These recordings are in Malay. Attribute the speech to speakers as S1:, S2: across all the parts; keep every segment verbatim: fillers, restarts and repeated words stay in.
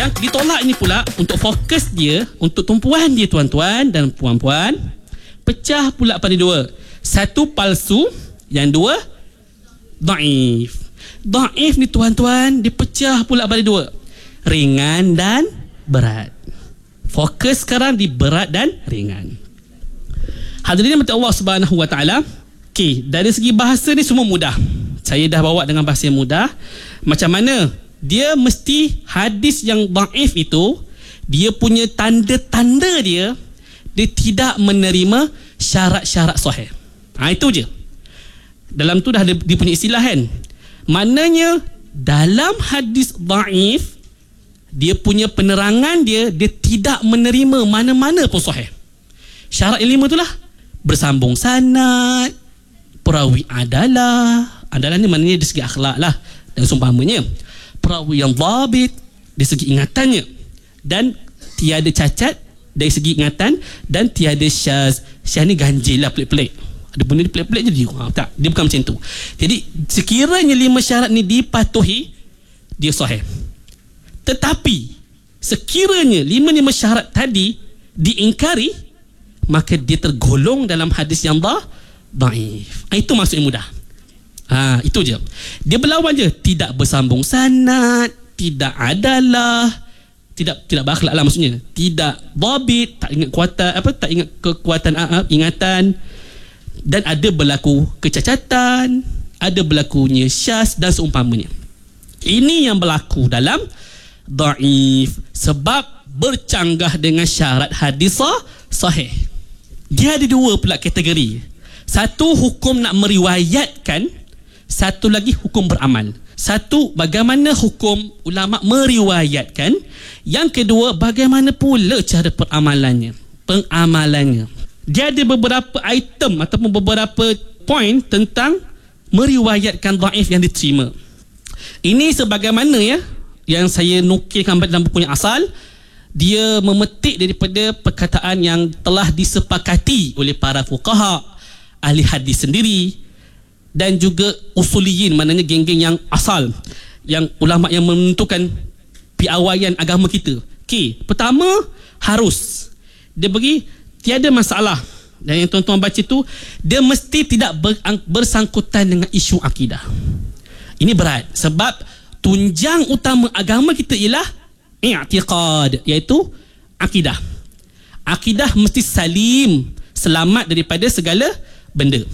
S1: Yang ditolak ini pula untuk fokus dia, untuk tumpuan dia tuan-tuan dan puan-puan, pecah pula pada dua. Satu palsu, yang dua dhaif. Dhaif ni tuan-tuan dipecah pula pada dua, ringan dan berat. Fokus sekarang di berat dan ringan. Hadirin mati Allah Subhanahu wa taala. Okey, dari segi bahasa ni semua mudah. Saya dah bawa dengan bahasa yang mudah. Macam mana dia mesti hadis yang dhaif itu, dia punya tanda-tanda dia, dia tidak menerima syarat-syarat sahih. Ha, itu je. Dalam tu dah ada dia punya istilah kan. Maknanya dalam hadis dhaif, dia punya penerangan dia, dia tidak menerima mana-mana pun sahih. Syarat yang lima itulah bersambung sanad, perawi adalah, adalah ni maknanya dari segi akhlak lah dan seumpamanya, perawi yang dhabit dari segi ingatannya, dan tiada cacat dari segi ingatan, dan tiada syaz. Syaz ni ganjil lah, pelik-pelik, ada benda ni pelik-pelik je dia. Ha, tak, dia bukan macam tu. Jadi sekiranya lima syarat ni dipatuhi, dia sahih. Tetapi sekiranya lima-lima syarat tadi diingkari, maka dia tergolong dalam hadis yang dhaif. Itu maksudnya mudah. Ha, itu je. Dia berlawan je, tidak bersambung sanad, tidak adalah, tidak tidak berakhlak lah maksudnya, tidak dhabit, tak ingat kuatan apa, tak ingat kekuatan uh, ingatan, dan ada berlaku kecacatan, ada berlakunya syaz dan seumpamanya. Ini yang berlaku dalam dhaif sebab bercanggah dengan syarat hadis sahih. Dia ada dua pula kategori. Satu hukum nak meriwayatkan, satu lagi hukum beramal. Satu, bagaimana hukum ulama meriwayatkan. Yang kedua, bagaimana pula cara peramalannya, pengamalannya. Dia ada beberapa item ataupun beberapa poin tentang meriwayatkan dhaif yang diterima. Ini sebagaimana ya yang saya nukilkan dalam buku yang asal. Dia memetik daripada perkataan yang telah disepakati oleh para fuqaha, ahli hadis sendiri, dan juga usuliyin, maknanya geng-geng yang asal, yang ulama yang menentukan piawaian agama kita. Okey, pertama, harus dia bagi tiada masalah, dan yang tuan-tuan baca tu, dia mesti tidak bersangkutan dengan isu akidah. Ini berat sebab tunjang utama agama kita ialah i'tiqad, iaitu akidah. Akidah mesti salim, selamat daripada segala benda.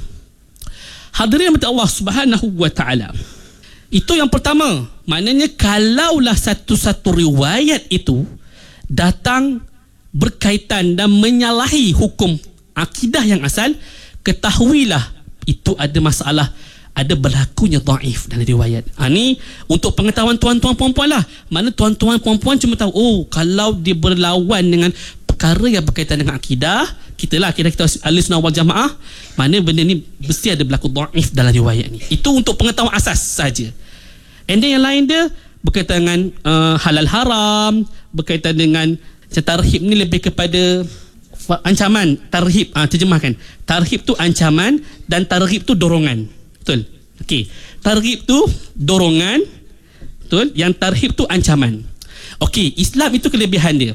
S1: Hadirin mati Allah Subhanahu wa taala. Itu yang pertama. Maknanya kalaulah satu-satu riwayat itu datang berkaitan dan menyalahi hukum akidah yang asal, ketahuilah itu ada masalah, ada berlakunya dhaif dalam riwayat. Ha, ni untuk pengetahuan tuan-tuan puan-puan lah. Mana tuan-tuan puan-puan cuma tahu, oh kalau dia berlawan dengan perkara yang berkaitan dengan akidah, kita lah akidah kita ahli sunnah wal jamaah, mana benda ni mesti ada berlaku dhaif dalam riwayat ni. Itu untuk pengetahuan asas saja. And then yang lain dia berkaitan dengan uh, halal haram, berkaitan dengan tarhib ni lebih kepada ancaman. Tarhib, ah, terjemahkan. Tarhib tu ancaman dan tarhib tu dorongan. Betul? Okey. Tarhib tu dorongan. Betul? Yang tarhib tu ancaman. Okey, Islam itu kelebihan dia.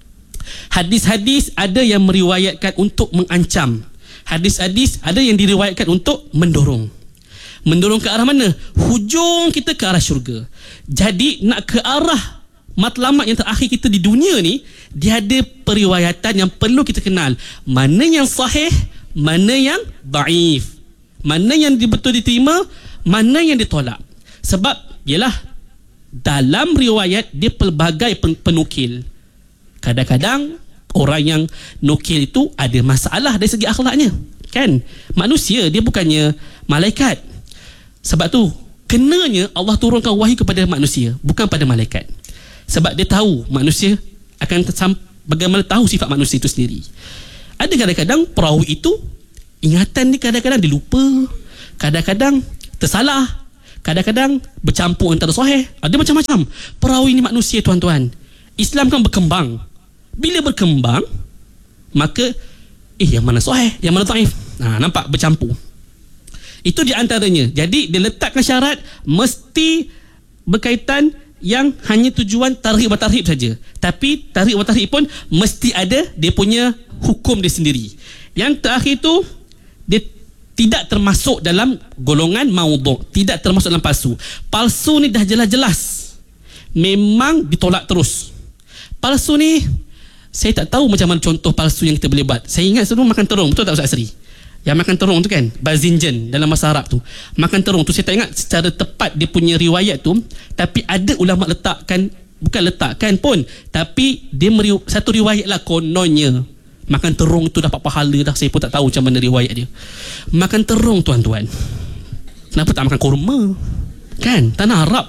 S1: Hadis-hadis ada yang meriwayatkan untuk mengancam. Hadis-hadis ada yang diriwayatkan untuk mendorong. Mendorong ke arah mana? Hujung kita ke arah syurga. Jadi nak ke arah matlamat yang terakhir kita di dunia ni, dia ada periwayatan yang perlu kita kenal. Mana yang sahih, mana yang dhaif, mana yang betul diterima, mana yang ditolak. Sebab ialah dalam riwayat dia pelbagai penukil. Kadang-kadang orang yang nukil itu ada masalah dari segi akhlaknya, kan? Manusia, dia bukannya malaikat. Sebab tu kenanya Allah turunkan wahyu kepada manusia, bukan pada malaikat. Sebab dia tahu manusia akan tersam, bagaimana tahu sifat manusia itu sendiri. Ada kadang-kadang perawi itu ingatan ni kadang-kadang dilupa, kadang-kadang tersalah, kadang-kadang bercampur antara sahih. Ada macam-macam. Perawi ni manusia tuan-tuan. Islam kan berkembang. Bila berkembang, maka eh yang mana sahih, yang mana dhaif. Nah, nampak bercampur. Itu di antaranya. Jadi dia letakkan syarat mesti berkaitan yang hanya tujuan tarhib wa tarhib saja. Tapi tarhib wa tarhib pun mesti ada dia punya hukum dia sendiri. Yang terakhir tu dia tidak termasuk dalam golongan maudhu', tidak termasuk dalam palsu. Palsu ni dah jelas-jelas memang ditolak terus. Palsu ni saya tak tahu macam mana contoh palsu yang kita boleh buat. Saya ingat sebelum makan terung, betul tak Ustaz Asri? Yang makan terung tu kan, bazinjan dalam bahasa Arab tu. Makan terung tu saya tak ingat secara tepat dia punya riwayat tu, tapi ada ulama letakkan, bukan letakkan pun, tapi dia meri, satu riwayat lah kononnya makan terung tu dapat pahala dah. Saya pun tak tahu macam mana riwayat dia. Makan terung tuan-tuan, kenapa tak makan kurma? Kan tanah Arab.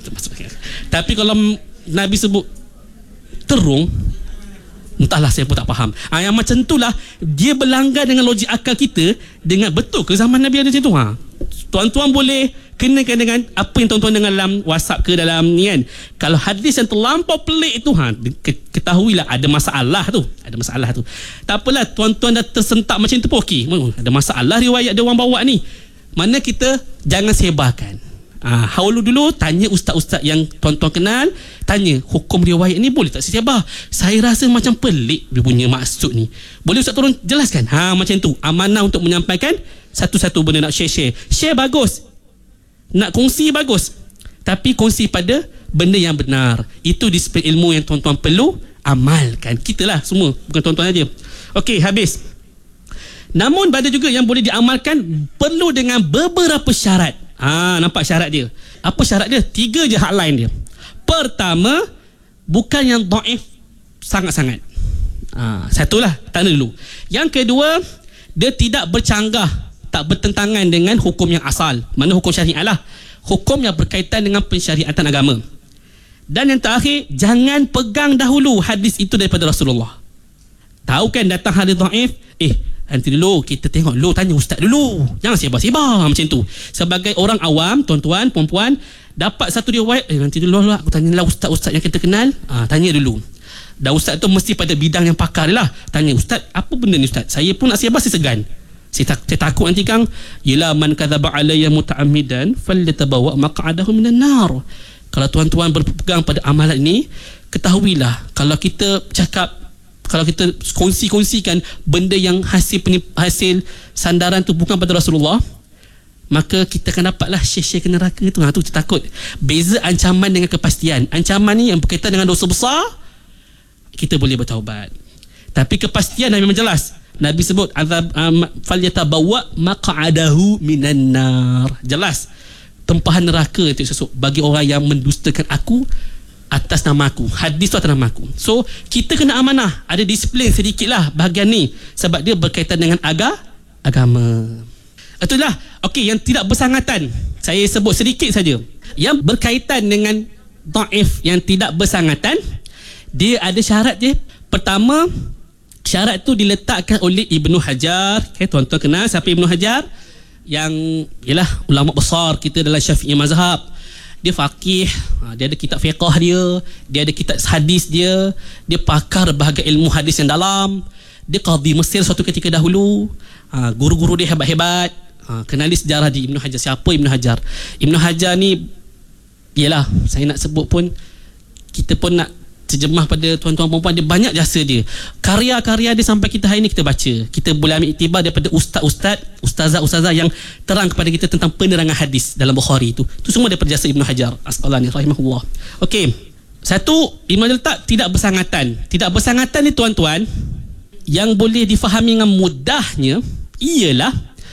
S1: Tapi kalau Nabi sebut terung, entahlah, saya pun tak faham. Ha, yang macam tu lah dia berlanggar dengan logik akal kita. Dengan betul ke zaman Nabi ada macam tu? Ha? Tuan-tuan boleh kenakan dengan apa yang tuan-tuan dengar dalam WhatsApp ke dalam ni kan. Kalau hadis yang terlampau pelik tu, ha, ketahuilah ada masalah tu. Ada masalah tu. Tak apalah, tuan-tuan dah tersentak macam tu pun okey. Ada masalah riwayat dia orang bawa ni. Mana kita jangan sebarkan. Ha, haulu dulu tanya ustaz-ustaz yang tuan-tuan kenal, tanya hukum riwayat ni boleh tak saya sebar? Saya rasa macam pelik dia punya maksud ni. Boleh ustaz tolong jelaskan? Ha, macam tu. Amanah untuk menyampaikan satu-satu benda nak share-share. Share bagus. Nak kongsi bagus. Tapi kongsi pada benda yang benar. Itu disiplin ilmu yang tuan-tuan perlu amalkan. Kita lah semua, bukan tuan-tuan aja. Okey, habis. Namun ada juga yang boleh diamalkan perlu dengan beberapa syarat. Ah, ha, nampak syarat dia. Apa syarat dia? Tiga je hotline dia. Pertama, bukan yang dhaif sangat-sangat. Ah, ha, satulah, tanda dulu. Yang kedua, dia tidak bercanggah, tak bertentangan dengan hukum yang asal. Mana hukum syariat lah. Hukum yang berkaitan dengan pensyariatan agama. Dan yang terakhir, jangan pegang dahulu hadis itu daripada Rasulullah. Tahu kan datang hadis dhaif, eh nanti dulu kita tengok dulu, tanya ustaz dulu, jangan sebar-sebar macam tu. Sebagai orang awam, tuan-tuan, puan-puan, dapat satu riwayat, eh nanti dulu lah aku tanyalah ustaz-ustaz yang kita kenal. Ah, tanya dulu. Dan ustaz tu mesti pada bidang yang pakar dia lah. Tanya, ustaz apa benda ni ustaz? Saya pun nak sebar, saya segan. Saya, tak, saya takut nanti kang, yalah man kadzaba alayya muta'ammidan falyatabawa maq'adahu minan nar. Kalau tuan-tuan berpegang pada amalan ini, ketahuilah kalau kita cakap, kalau kita kongsi-kongsikan benda yang hasil hasil sandaran tu bukan pada Rasulullah, maka kita akan dapatlah share-share ke neraka tu. Ha, tu kita takut. Beza ancaman dengan kepastian. Ancaman ni yang berkaitan dengan dosa besar, kita boleh bertaubat. Tapi kepastian dah memang jelas. Nabi sebut azab um, falyatabawa maq'adahu minan nar. Jelas. Tempahan neraka itu sesuatu bagi orang yang mendustakan aku atas nama aku. Hadis tu atas nama aku. So kita kena amanah, ada disiplin sedikit lah bahagian ni, sebab dia berkaitan dengan aga, agama. Itulah. Okey, yang tidak bersangatan saya sebut sedikit saja. Yang berkaitan dengan dhaif yang tidak bersangatan, dia ada syarat je. Pertama, syarat tu diletakkan oleh Ibnu Hajar. Okay, tuan-tuan kenal siapa Ibnu Hajar? Yang ialah ulama besar kita dalam Syafi'i mazhab. Dia faqih, dia ada kitab fiqh dia, dia ada kitab hadis dia, dia pakar bahagian ilmu hadis yang dalam. Dia qadhi Mesir suatu ketika dahulu. Ha, guru-guru dia hebat-hebat. Ha, kenali sejarah di Ibnu Hajar. Siapa Ibnu Hajar? Ibnu Hajar ni, yalah, saya nak sebut pun, kita pun nak terjemah pada tuan-tuan perempuan, dia banyak jasa dia. Karya-karya dia sampai kita hari ni kita baca. Kita boleh ambil iktibar daripada ustaz-ustaz, ustazah-ustazah yang terang kepada kita tentang penerangan hadis dalam Bukhari itu. Itu semua daripada jasa Ibnu Hajar Asqalani rahimahullah. Okey. Satu, Ibnu Hajar letak tidak bersangatan. Tidak bersangatan ni tuan-tuan, yang boleh difahami dengan mudahnya ialah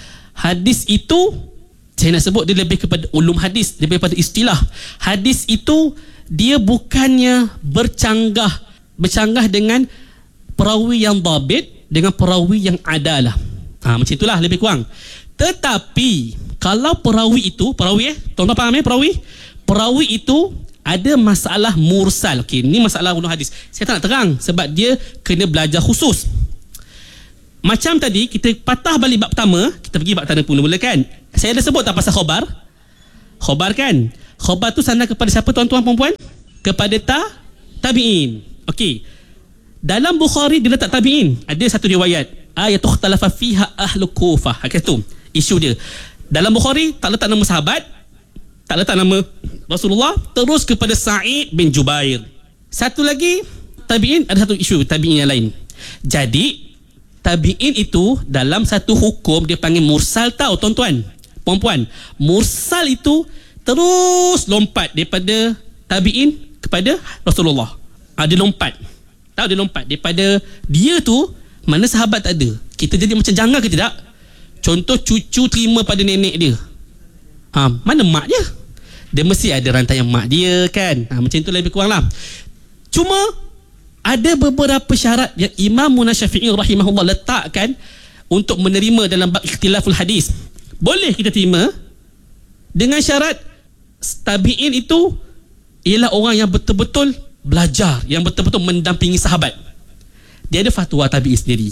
S1: hadis itu, saya nak sebut dia lebih kepada ulum hadis, lebih kepada istilah. Hadis itu dia bukannya bercanggah bercanggah dengan perawi yang dhabit dengan perawi yang adalah. Ha, macam itulah lebih kurang. Tetapi kalau perawi itu, perawi eh, tuan-tuan faham eh perawi? Perawi itu ada masalah mursal. Okey, ni masalah ulum hadis. Saya tak nak terang sebab dia kena belajar khusus. Macam tadi kita patah balik bab pertama, kita pergi bab pertama pun mula kan. Saya ada sebut tak pasal khabar? Khabar kan? Khabar tu sanad kepada siapa tuan-tuan perempuan? Kepada ta tabi'in. Okey. Dalam Bukhari dia letak tabi'in. Ada satu riwayat, ayatu ikhtalafa fiha ahlu Kufah. Okey tu isu dia. Dalam Bukhari tak letak nama sahabat, tak letak nama Rasulullah, terus kepada Sa'id bin Jubair. Satu lagi tabi'in, ada satu isu tabi'in yang lain. Jadi tabi'in itu dalam satu hukum dia panggil mursal. Tahu tuan-tuan, puan-puan, mursal itu terus lompat daripada tabi'in kepada Rasulullah. Ha, dia lompat. Tahu dia lompat daripada dia tu, mana sahabat tak ada. Kita jadi macam janggal ke tidak? Contoh cucu terima pada nenek dia. Ha, mana mak dia? Dia mesti ada rantaian mak dia kan. Ha, macam tu lebih kurang lah. Cuma ada beberapa syarat yang Imam Syafi'i rahimahullah letakkan untuk menerima dalam bab ikhtilaful hadis. Boleh kita terima dengan syarat tabi'in itu ialah orang yang betul-betul belajar, yang betul-betul mendampingi sahabat. Dia ada fatwa tabi'in sendiri.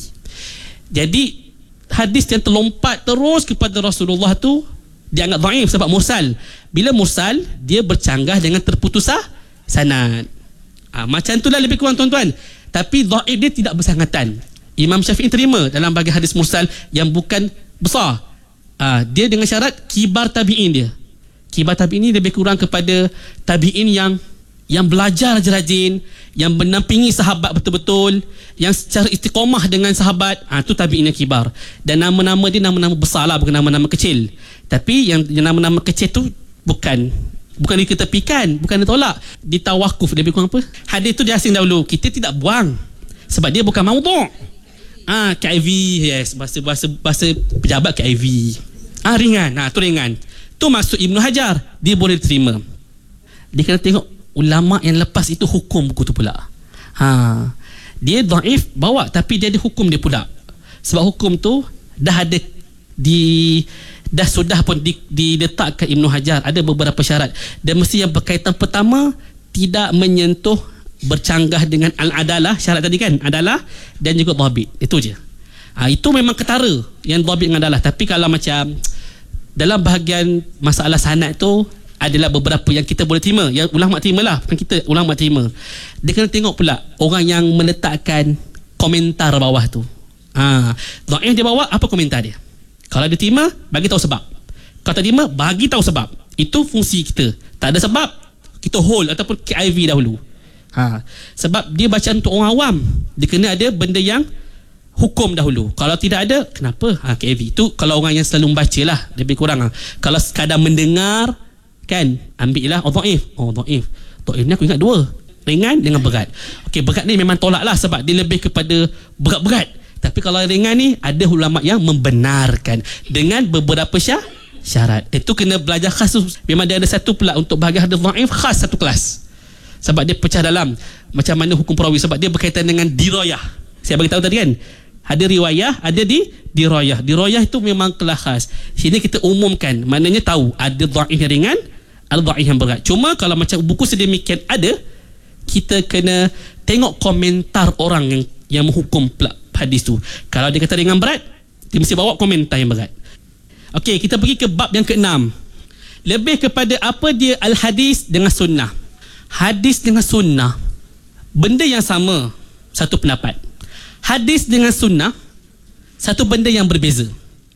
S1: Jadi hadis yang terlompat terus kepada Rasulullah tu dianggap dhaif sebab mursal. Bila mursal, dia bercanggah dengan terputusah sanad. Ha, macam itulah lebih kurang tuan-tuan. Tapi dhaif dia tidak bersangatan. Imam Syafi'i terima dalam bagi hadis mursal yang bukan besar. Ha, dia dengan syarat kibar tabi'in dia. Kibar tabi'in ni lebih kurang kepada tabi'in yang yang belajar rajin-rajin, yang menampingi sahabat betul-betul, yang secara istiqamah dengan sahabat. Ah, tu tabi'in yang kibar. Dan nama-nama dia nama-nama besar lah, bukan nama-nama kecil. Tapi yang, yang nama-nama kecil tu bukan bukan diketepikan, bukan ditolak, ditawakuf. Dia bilang apa? Hadis tu dia asing dahulu, kita tidak buang sebab dia bukan maudhu'. Ah, K I V, yes, bahasa bahasa bahasa pejabat K I V. Ah, ringan. Ah, tu ringan. Tu masuk Ibnu Hajar, dia boleh diterima. Dia kena tengok ulama yang lepas itu hukum buku tu pula. Ha, dia dhaif bawa, tapi dia ada hukum dia pula. Sebab hukum tu dah ada di dah sudah pun di, diletakkan Ibnu Hajar, ada beberapa syarat. Dan mesti yang berkaitan pertama tidak menyentuh bercanggah dengan al-adalah, syarat tadi kan, adalah dan juga dhabit. Itu je. Ha, itu memang ketara yang dhabit dengan adalah. Tapi kalau macam dalam bahagian masalah sanad tu adalah beberapa yang kita boleh terima, yang ulama terima lah, bukan kita, ulama terima. Dia kena tengok pula orang yang meletakkan komentar bawah tu. Ha, dhaif dia bawa, apa komentar dia? Kalau dia terima, bagi tahu sebab. Kalau tak terima, bagi tahu sebab. Itu fungsi kita. Tak ada sebab, kita hold ataupun K I V dahulu. Ha, sebab dia bacaan untuk orang awam, dia kena ada benda yang hukum dahulu. Kalau tidak ada, kenapa? Ha, K I V. Itu kalau orang yang selalu membaca lah, lebih kurang. Ha. Kalau sekadar mendengar, kan, ambil lah, oh dhaif. Oh dhaif. Dhaif ni aku ingat dua, ringan dengan berat. Okey, berat ni memang tolak lah sebab dia lebih kepada berat-berat. Tapi kalau ringan ni, ada ulama yang membenarkan dengan beberapa syah, syarat. Itu kena belajar khas tu. Memang dia ada satu pula untuk bahagian hadis dhaif khas satu kelas. Sebab dia pecah dalam macam mana hukum perawi, sebab dia berkaitan dengan dirayah. Saya bagi tahu tadi kan, ada riwayah, ada di dirayah. Dirayah itu memang kelas khas. Sini kita umumkan, maknanya tahu ada dhaif yang ringan, ada dhaif yang berat. Cuma kalau macam buku sedemikian ada, kita kena tengok komentar orang yang yang menghukum pula hadis tu. Kalau dia kata ringan berat, dia mesti bawa komentar yang berat. Okey, kita pergi ke bab yang keenam. Lebih kepada apa dia al-hadis dengan sunnah. Hadis dengan sunnah benda yang sama, satu pendapat. Hadis dengan sunnah satu benda yang berbeza.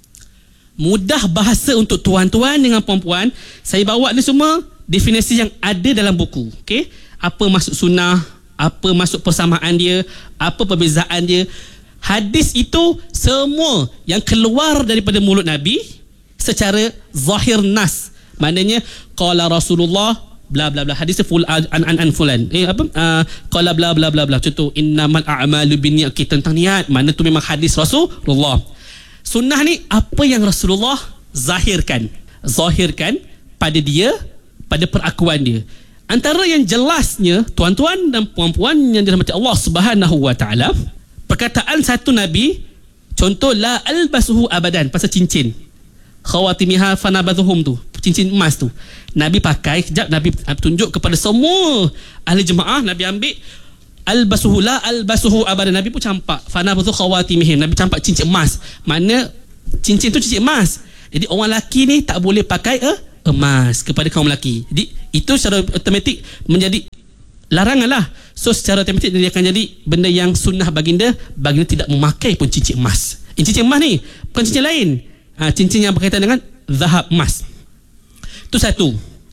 S1: Mudah bahasa untuk tuan-tuan dengan puan-puan. Saya bawa ni semua definisi yang ada dalam buku. Okey, apa maksud sunnah, apa maksud persamaan dia, apa perbezaan dia. Hadis itu semua yang keluar daripada mulut Nabi secara zahir nas. Maknanya qala Rasulullah bla bla bla, hadis full an an an fulan, eh apa uh, qala bla bla bla bla, contoh innamal a'malu binniyat, okay, tentang niat, mana tu memang hadis Rasulullah. Sunnah ni apa yang Rasulullah zahirkan, zahirkan pada dia, pada perakuan dia. Antara yang jelasnya tuan-tuan dan puan-puan yang dirahmati Allah Subhanahu wa taala, perkataan satu Nabi, contoh la albasuhu abadan, pasal cincin khawatimiha fanabadhuhum tu, cincin emas tu Nabi pakai, kejap Nabi tunjuk kepada semua ahli jemaah, Nabi ambil albasuhu la albasuhu abadan, Nabi pun campak fanabadhu khawatimihim, Nabi campak cincin emas. Mana cincin tu cincin emas, jadi orang lelaki ni tak boleh pakai eh, emas kepada kaum lelaki. Jadi itu secara automatik menjadi larangan lah. So secara automatik dia akan jadi benda yang sunnah baginda, baginda tidak memakai pun cincin emas. Ini cincin emas ni bukan cincin lain, ha, cincin yang berkaitan dengan zahab, emas. Itu satu.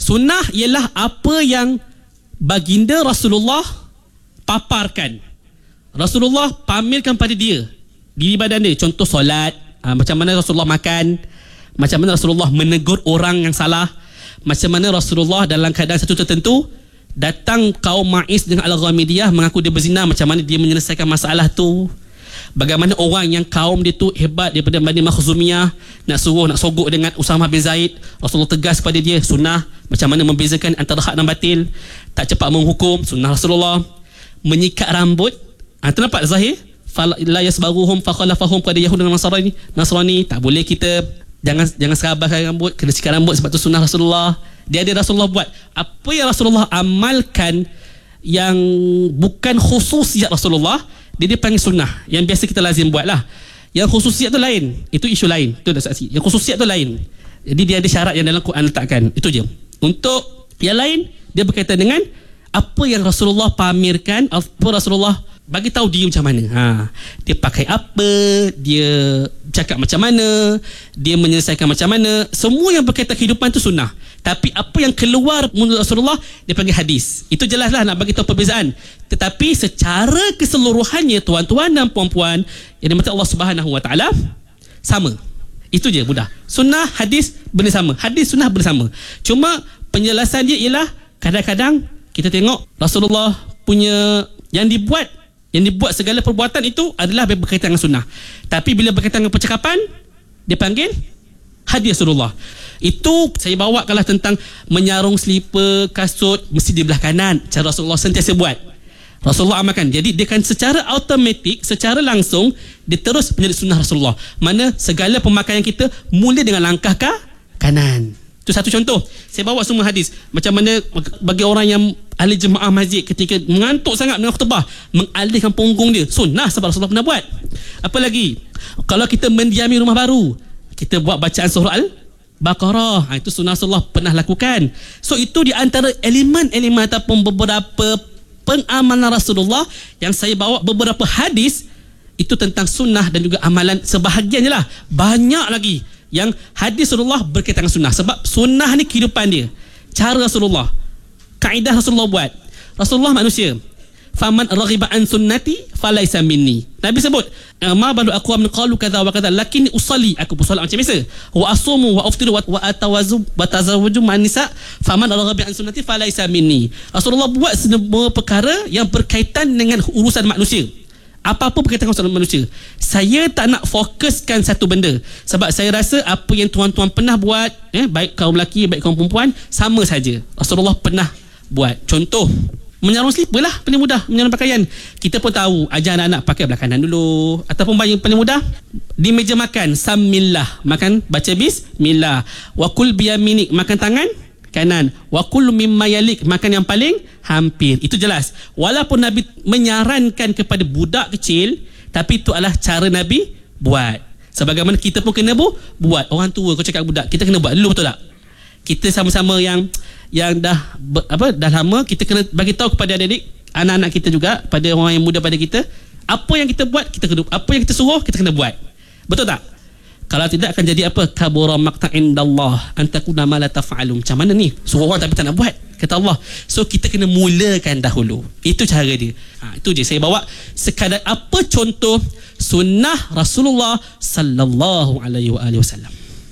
S1: Sunnah ialah apa yang baginda Rasulullah paparkan, Rasulullah pamerkan pada dia diri badan dia. Contoh solat, ha, macam mana Rasulullah makan, macam mana Rasulullah menegur orang yang salah, macam mana Rasulullah dalam keadaan satu tertentu datang kaum Ma'is dengan Al-Ghamidiyah mengaku dia berzina, macam mana dia menyelesaikan masalah tu. Bagaimana orang yang kaum dia tu hebat daripada Bani Makhzumiyah, nak suruh nak sogok dengan Usamah bin Zaid, Rasulullah tegas kepada dia sunnah. Macam mana membezakan antara hak dan batil, tak cepat menghukum, sunnah Rasulullah. Menyikat rambut, ha, nampak zahir, la yasbaruhum fa khalafahum pada Yahudi dan Nasrani. Nasrani tak boleh kita jangan jangan serabahkan rambut, kena sikat rambut sebab tu sunnah Rasulullah. Dia ada Rasulullah buat. Apa yang Rasulullah amalkan yang bukan khususiat Rasulullah, dia dia panggil sunnah. Yang biasa kita lazim buat lah. Yang khususiat tu lain, itu isu lain, itu dah saksi. Yang khususiat tu lain, jadi dia ada syarat yang dalam Quran letakkan. Itu je. Untuk yang lain, dia berkaitan dengan apa yang Rasulullah pamerkan, apa Rasulullah bagi tahu dia macam mana. Ha, dia pakai apa, dia cakap macam mana, dia menyelesaikan macam mana. Semua yang berkaitan kehidupan tu sunnah. Tapi apa yang keluar mulut Rasulullah, dia panggil hadis. Itu jelaslah nak bagi tahu perbezaan. Tetapi secara keseluruhannya, tuan-tuan dan puan-puan yang dimati Allah Subhanahu Wa Taala, sama. Itu je, mudah. Sunnah, hadis benda sama. Hadis, sunnah benda sama. Cuma penjelasan dia ialah kadang-kadang kita tengok Rasulullah punya yang dibuat, yang dibuat segala perbuatan itu adalah berkaitan dengan sunnah. Tapi bila berkaitan dengan percakapan, dia panggil hadis Rasulullah. Itu saya bawakanlah tentang menyarung selipar, kasut mesti di belah kanan. Cara Rasulullah sentiasa buat, Rasulullah amalkan. Jadi dia kan secara automatik, secara langsung dia terus menjadi sunnah Rasulullah. Mana segala pemakaian kita mula dengan langkah ke kanan. Itu satu contoh. Saya bawa semua hadis. Macam mana bagi orang yang ahli jemaah masjid ketika mengantuk sangat dengan khutbah, mengalihkan punggung dia, sunnah sebab Rasulullah pernah buat. Apa lagi? Kalau kita mendiami rumah baru, kita buat bacaan surah Al-Baqarah, ha, itu sunnah Rasulullah pernah lakukan. So itu di antara elemen-elemen ataupun beberapa pengamalan Rasulullah yang saya bawa beberapa hadis itu tentang sunnah dan juga amalan sebahagiannya lah. Banyak lagi yang hadis Rasulullah berkaitan dengan sunnah. Sebab sunnah ni kehidupan dia, cara Rasulullah, kaedah Rasulullah buat. Rasulullah manusia. Faman raghiba an sunnati falaysa minni. Nabi sebut, ma balu aqwam qalu kadza wa kadza lakinni usalli, aku bersolat macam biasa, wa asumu wa aftiru wa atawazu wa tazawwaju man nisa, faman raghiba an sunnati falaysa minni. Rasulullah buat semua perkara yang berkaitan dengan urusan manusia. Apa-apa berkaitan dengan urusan manusia. Saya tak nak fokuskan satu benda sebab saya rasa apa yang tuan-tuan pernah buat, eh, baik kaum lelaki baik kaum perempuan, sama saja. Rasulullah pernah buat. Contoh, menyarung slipper lah, paling mudah. Menyarung pakaian, kita pun tahu ajar anak-anak pakai belah kanan dulu. Ataupun yang paling mudah, di meja makan, samillah, makan baca bismillah. Wa kul biyaminik, makan tangan kanan. Wa kul mimma yalik, makan yang paling hampir. Itu jelas. Walaupun Nabi menyarankan kepada budak kecil, tapi itu adalah cara Nabi buat. Sebagaimana kita pun kena bu, buat. Orang tua kau cakap budak, kita kena buat dulu, betul tak? Kita sama-sama yang yang dah ber, apa dah lama, kita kena bagi tahu kepada adik-adik, anak-anak kita juga, pada orang yang muda pada kita, apa yang kita buat kita kena, apa yang kita suruh kita kena buat. Betul tak? Kalau tidak akan jadi apa? Kabura maqta indallah an takuna ma la taf'alun. Macam mana ni? Suruh orang tapi tak nak buat, kata Allah. So kita kena mulakan dahulu. Itu cara dia. Ha, itu je saya bawa sekadar apa contoh sunnah Rasulullah sallallahu alaihi wasallam.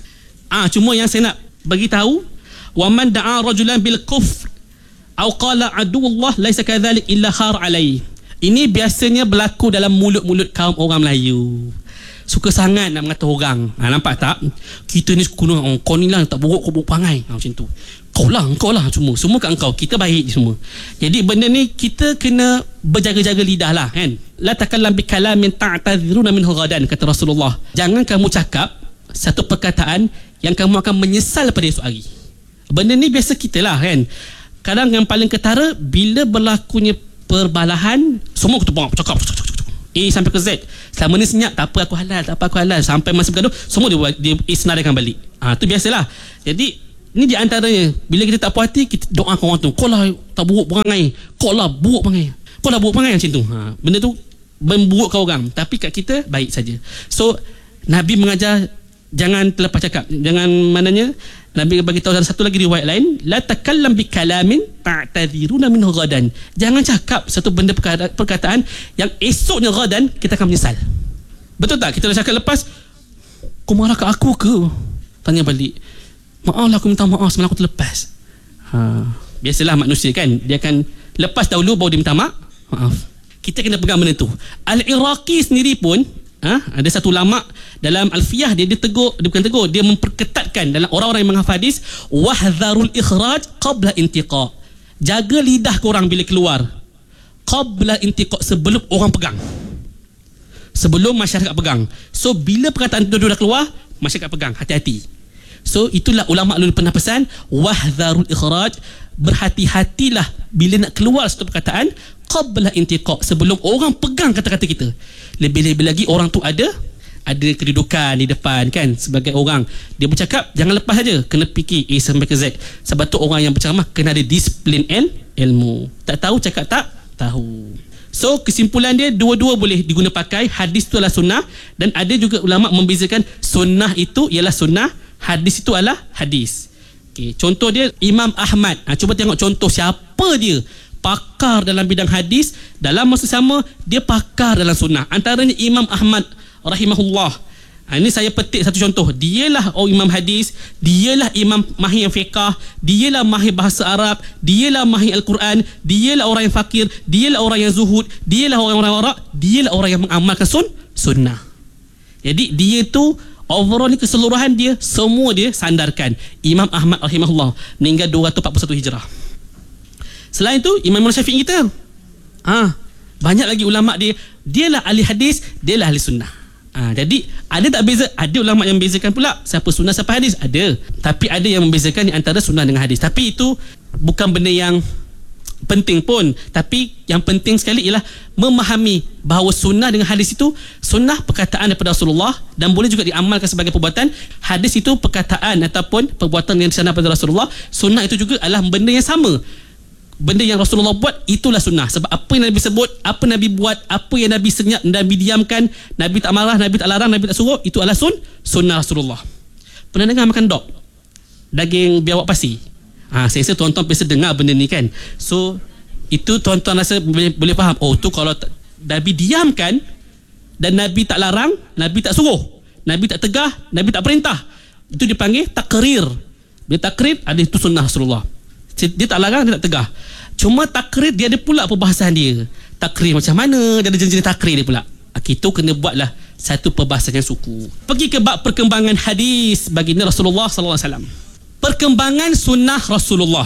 S1: Ah, cuma yang saya nak bagi tahu, wa man da'a rajulan bil kufr aw qala aduwullah laisa kadzalik illa khar alai. Ini biasanya berlaku dalam mulut-mulut kaum orang Melayu. Suka sangat nak mengata orang. Ha, nampak tak? Kita ni suka oh, kau ni lah tak buruk, kau buruk perangai. Ha, macam tu. Kau lah, kau lah semua. Semua kat engkau. Kita baik semua. Jadi benda ni kita kena berjaga-jaga lidah lah, kan? La takallam bi kalamin ta'tadhiruna minhu ghadan, kata Rasulullah. Jangan kamu cakap satu perkataan yang kamu akan menyesal pada esok hari. Benda ni biasa kita lah, kan? Kadang yang paling ketara, bila berlakunya perbalahan, semua kita buang, cakap, cakap, cakap, cakap. A sampai ke Z. Selama ni senyap, tak apa aku halal, tak apa aku halal. Sampai masa bergaduh, semua dia, dia isnadakan balik. Ah, tu biasalah. Jadi, ni di antaranya. Bila kita tak puas hati, kita doakan orang tu. Kau lah tak buruk perangai. Kau lah buruk perangai. Kau lah buruk perangai macam tu. Ha, benda tu memburukkan orang. Tapi kat kita, baik saja. So, Nabi mengajar, jangan terlepas cakap. Jangan, maknanya, Nabi bagi tahu dalam satu lagi riwayat lain, la takallam bi kalamin ta'tadhiruna minhu ghadan. Jangan cakap satu benda perkataan yang esoknya ghadan kita akan menyesal. Betul tak? Kita dah cakap lepas, kau marah kat aku ke? Tanya balik, maaf lah, aku minta maaf semalam aku terlepas. Ha, biasalah manusia kan, dia akan lepas dahulu baru dia minta maaf. Maaf. Kita kena pegang benda tu. Al-Iraqi sendiri pun, ha, ada satu ulama dalam Alfiyah, dia, dia tegur, dia bukan tegur, dia memperketatkan dalam orang-orang yang menghafal hadis, wahdharul ikhraj qabla intiqa. Jaga lidah korang bila keluar qabla intiqa, sebelum orang pegang, sebelum masyarakat pegang. So bila perkataan itu dah keluar, masyarakat pegang, hati-hati. So itulah ulama dulu pernah pesan, wahdharul ikhraj, berhati-hatilah bila nak keluar satu perkataan qabla intiqa, sebelum orang pegang kata-kata kita. Lebih-lebih lagi orang tu ada ada kedudukan di depan kan, sebagai orang dia bercakap, jangan lepas saja, kena fikir A sampai ke Z. Sebab tu orang yang berceramah kena ada disiplin el, ilmu. Tak tahu cakap tak tahu. So kesimpulan dia, dua-dua boleh diguna pakai. Hadis itu adalah sunnah, dan ada juga ulama membezakan sunnah itu ialah sunnah, hadis itu adalah hadis. Okay, contoh dia Imam Ahmad. Ha, cuba tengok contoh siapa dia pakar dalam bidang hadis, dalam masa sama dia pakar dalam sunnah. Antaranya Imam Ahmad rahimahullah. Ha, ini saya petik satu contoh. Dialah oh imam hadis, dialah imam mahir fiqh, dialah mahir bahasa Arab, dialah mahir Al-Quran, dialah orang yang fakir, dialah orang yang zuhud, dialah orang-orang warak, dialah orang yang mengamalkan sun, sunnah. Jadi dia tu overall ni keseluruhan dia, semua dia sandarkan. Imam Ahmad rahimahullah meninggal dua ratus empat puluh satu Hijrah. Selain tu Imam Syafi'i kita, ha, banyak lagi ulama dia, dialah ahli hadis, dialah ahli sunnah. Ha, jadi ada tak beza? Ada ulama yang membezakan pula siapa sunnah siapa hadis, ada. Tapi ada yang membezakan di antara sunnah dengan hadis. Tapi itu bukan benda yang penting pun. Tapi yang penting sekali ialah memahami bahawa sunnah dengan hadis itu, sunnah perkataan daripada Rasulullah dan boleh juga diamalkan sebagai perbuatan. Hadis itu perkataan ataupun perbuatan yang disandarkan daripada Rasulullah. Sunnah itu juga adalah benda yang sama. Benda yang Rasulullah buat, itulah sunnah. Sebab apa yang Nabi sebut, apa Nabi buat, apa yang Nabi senyap, Nabi diamkan, Nabi tak marah, Nabi tak larang, Nabi tak suruh, itu adalah sun, sunnah Rasulullah. Pernah dengar makan dog? Daging biawak pasi? Ha, saya rasa tuan-tuan biasa dengar benda ni kan. So itu tuan-tuan rasa boleh, boleh faham. Oh tu kalau tak, Nabi diamkan dan Nabi tak larang, Nabi tak suruh, Nabi tak tegah, Nabi tak perintah, itu dipanggil takrir. Bila takrir, ada itu sunnah Rasulullah. Dia tak larang, dia tak tegah. Cuma takrir dia ada pula perbahasan dia. Takrir macam mana, dia ada jenis-jenis takrir dia pula. Kita kena buatlah satu perbahasan yang suku. Pergi ke bab perkembangan hadis baginda Rasulullah sallallahu alaihi wasallam. Perkembangan sunnah Rasulullah.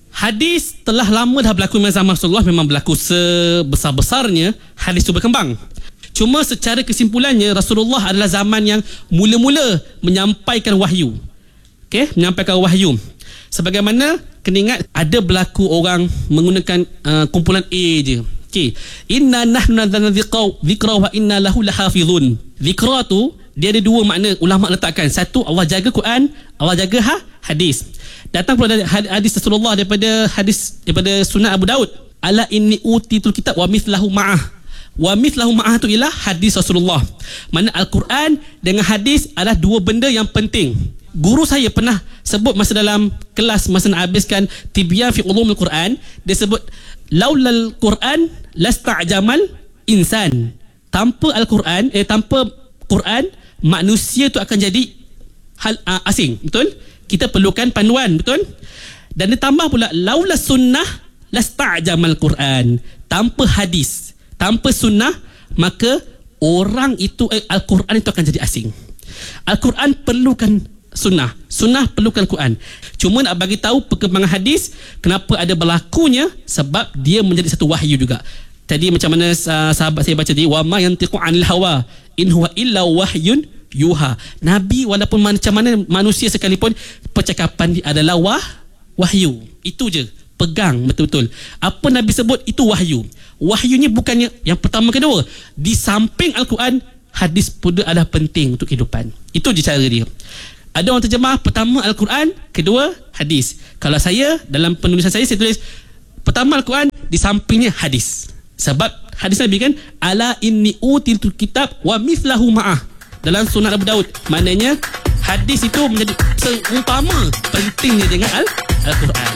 S1: Hadis telah lama dah berlaku di zaman Rasulullah, memang berlaku sebesar-besarnya hadis itu berkembang. Cuma secara kesimpulannya, Rasulullah adalah zaman yang mula-mula menyampaikan wahyu. Okey, menyampaikan wahyu. Sebagaimana kena ingat, ada berlaku orang menggunakan uh, kumpulan A je. Okey, inna nahnu nazzalna dzikra wa inna lahu lahafizun. Zikra tu dia ada dua makna ulama letakkan. Satu, Allah jaga Quran, Allah jaga ha, hadis. Datang pula dari hadis Rasulullah daripada hadis daripada Sunan Abu Daud. Ala inni utitul kitab wa mithlahu ma'ah. Wa mithlahu ma'ah tu ialah hadis Rasulullah. Mana Al-Quran dengan hadis adalah dua benda yang penting. Guru saya pernah sebut masa dalam kelas, masa nak habiskan Tibyan fi Ulumul Quran, dia sebut laulal Quran lasta'jamal insan. Tanpa Al-Quran, eh tanpa Quran, manusia tu akan jadi hal uh, asing, betul? Kita perlukan panduan, betul? Dan ditambah pula laula sunnah lasta'jamal Quran. Tanpa hadis, tanpa sunnah, maka orang itu eh, Al-Quran itu akan jadi asing. Al-Quran perlukan sunnah, sunnah perlukan Quran. Cuma nak bagi tahu perkembangan hadis, kenapa ada berlakunya, sebab dia menjadi satu wahyu juga. Tadi macam mana uh, sahabat saya baca tadi, wa ma yantiqu anil hawa in huwa illa wahyun yuha. Nabi walaupun macam mana manusia sekalipun, percakapan dia adalah wah, wahyu. Itu je, pegang betul-betul. Apa Nabi sebut itu wahyu. Wahyunya bukannya yang pertama kedua. Di samping Al-Quran, hadis pun adalah penting untuk kehidupan. Itu je cara dia. Ada orang terjemah pertama Al-Quran, kedua hadis. Kalau saya dalam penulisan saya, saya tulis pertama Al-Quran, di sampingnya hadis. Sebab hadis Nabi kan, ala inni utiltul kitab wa mithlahu ma'ah dalam Sunan Abu Daud. Maknanya hadis itu menjadi seumpama pentingnya dengan Al- Al-Quran.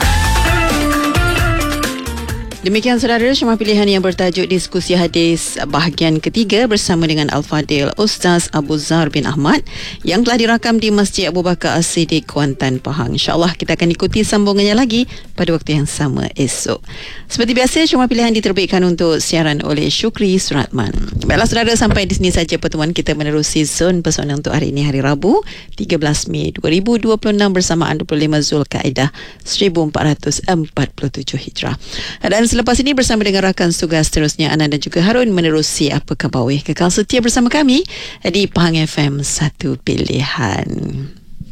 S2: Demikian saudara, semua pilihan yang bertajuk diskusi hadis bahagian ketiga bersama dengan Al-Fadil Ustaz Abu Zar bin Ahmad yang telah dirakam di Masjid Abu Bakar As-Siddiq, Kuantan, Pahang. InsyaAllah kita akan ikuti sambungannya lagi pada waktu yang sama esok. Seperti biasa, semua pilihan diterbitkan untuk siaran oleh Syukri Suratman. Baiklah saudara, sampai di sini saja pertemuan kita menerusi Zon Pesona untuk hari ini, hari Rabu tiga belas Mei dua ribu dua puluh enam bersamaan dua puluh lima Zulkaidah seribu empat ratus empat puluh tujuh Hijrah. Dan selepas ini bersama dengan rakan tugas seterusnya, Ana dan juga Harun menerusi Apa Khabar Weh. Kekal setia bersama kami di Pahang F M, satu pilihan.